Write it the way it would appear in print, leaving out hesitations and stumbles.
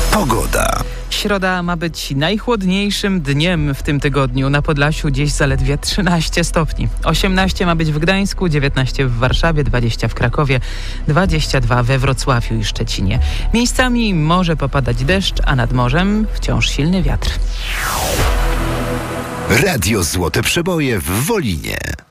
Pogoda. Środa ma być najchłodniejszym dniem w tym tygodniu. Na Podlasiu dziś zaledwie 13 stopni. 18 ma być w Gdańsku, 19 w Warszawie, 20 w Krakowie, 22 we Wrocławiu i Szczecinie. Miejscami może popadać deszcz, a nad morzem wciąż silny wiatr. Radio Złote Przeboje w Wolinie.